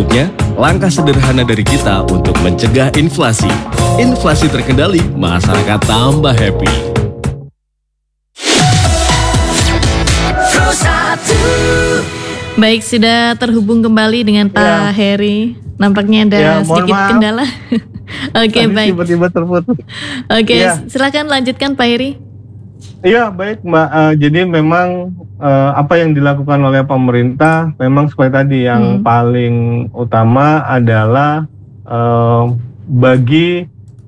secukupnya, langkah sederhana dari kita untuk mencegah inflasi. Inflasi terkendali, masyarakat tambah happy. Baik, sudah terhubung kembali dengan Pak Heri. Nampaknya ada sedikit kendala. Oke, baik. Tiba-tiba terputus. Oke, silakan lanjutkan Pak Heri. Iya, baik Mbak. Jadi memang apa yang dilakukan oleh pemerintah memang seperti tadi yang paling utama adalah bagi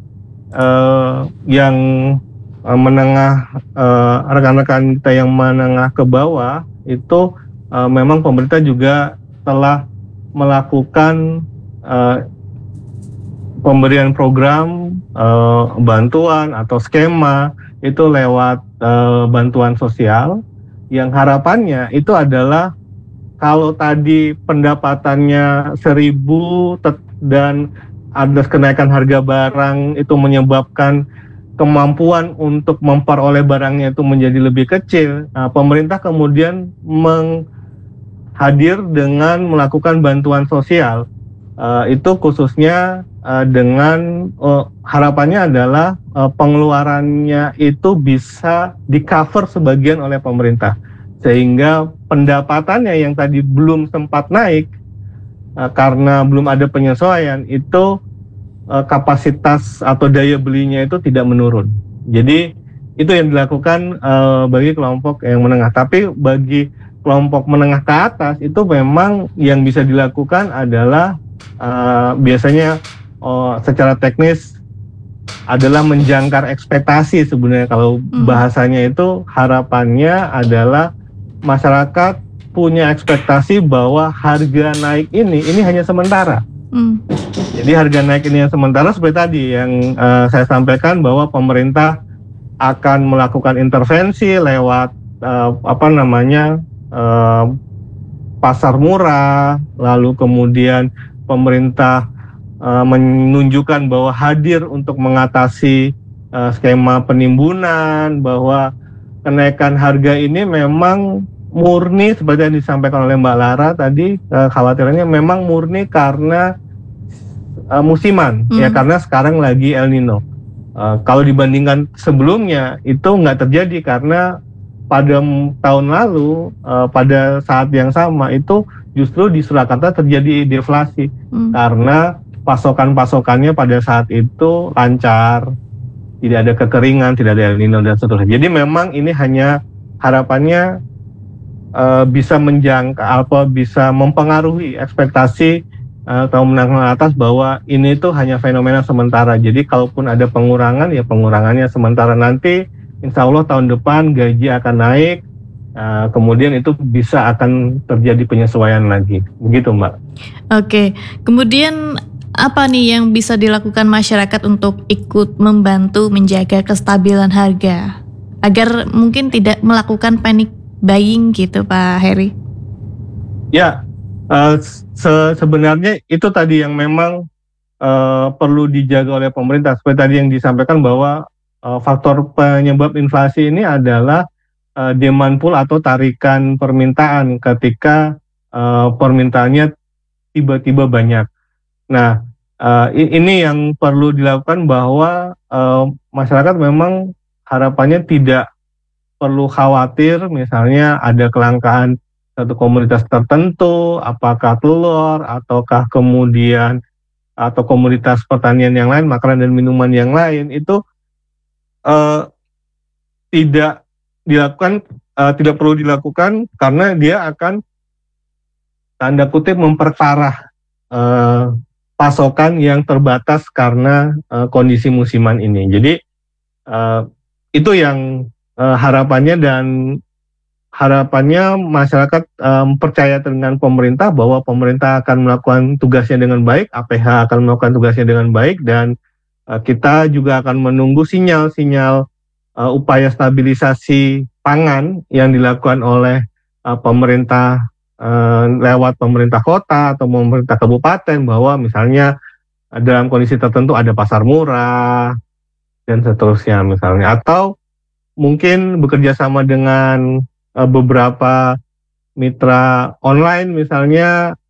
yang menengah, rekan-rekan kita yang menengah ke bawah itu memang pemerintah juga telah melakukan pemberian program bantuan atau skema itu lewat bantuan sosial yang harapannya itu adalah kalau tadi pendapatannya 1.000 dan ada kenaikan harga barang itu menyebabkan kemampuan untuk memperoleh barangnya itu menjadi lebih kecil. Nah, pemerintah kemudian hadir dengan melakukan bantuan sosial. Itu khususnya dengan harapannya adalah pengeluarannya itu bisa di-cover sebagian oleh pemerintah. Sehingga pendapatannya yang tadi belum sempat naik karena belum ada penyesuaian itu kapasitas atau daya belinya itu tidak menurun. Jadi itu yang dilakukan bagi kelompok yang menengah. Tapi bagi kelompok menengah ke atas itu memang yang bisa dilakukan adalah biasanya secara teknis adalah menjangkar ekspektasi sebenarnya. Kalau bahasanya itu harapannya adalah masyarakat punya ekspektasi bahwa harga naik ini hanya sementara. Jadi harga naik ini yang sementara seperti tadi yang saya sampaikan bahwa pemerintah akan melakukan intervensi lewat pasar murah, lalu kemudian pemerintah menunjukkan bahwa hadir untuk mengatasi skema penimbunan, bahwa kenaikan harga ini memang murni seperti yang disampaikan oleh Mbak Lara tadi, khawatirannya memang murni karena musiman, ya karena sekarang lagi El Nino. Kalau dibandingkan sebelumnya itu nggak terjadi karena pada tahun lalu pada saat yang sama itu justru di Surakarta terjadi deflasi karena pasokannya pada saat itu lancar, tidak ada kekeringan, tidak ada El Nino dan seterusnya. Jadi memang ini hanya harapannya bisa bisa mempengaruhi ekspektasi kaum menengah atas bahwa ini tuh hanya fenomena sementara. Jadi kalaupun ada pengurangan, ya pengurangannya sementara. Nanti insya Allah tahun depan gaji akan naik, kemudian itu bisa akan terjadi penyesuaian lagi. Begitu Mbak. Oke, kemudian apa nih yang bisa dilakukan masyarakat untuk ikut membantu menjaga kestabilan harga agar mungkin tidak melakukan panic buying gitu Pak Heri? Ya, sebenarnya itu tadi yang memang perlu dijaga oleh pemerintah. Seperti tadi yang disampaikan bahwa faktor penyebab inflasi ini adalah demand pull atau tarikan permintaan ketika permintaannya tiba-tiba banyak. Nah, ini yang perlu dilakukan bahwa masyarakat memang harapannya tidak perlu khawatir misalnya ada kelangkaan satu komoditas tertentu, apakah telur, ataukah kemudian atau komoditas pertanian yang lain, makanan dan minuman yang lain itu tidak perlu dilakukan karena dia akan tanda kutip memperparah pasokan yang terbatas karena kondisi musiman ini. Jadi itu yang harapannya dan harapannya masyarakat percaya dengan pemerintah bahwa pemerintah akan melakukan tugasnya dengan baik, APH akan melakukan tugasnya dengan baik, dan kita juga akan menunggu sinyal-sinyal upaya stabilisasi pangan yang dilakukan oleh pemerintah lewat pemerintah kota atau pemerintah kabupaten, bahwa misalnya dalam kondisi tertentu ada pasar murah dan seterusnya misalnya, atau mungkin bekerja sama dengan beberapa mitra online misalnya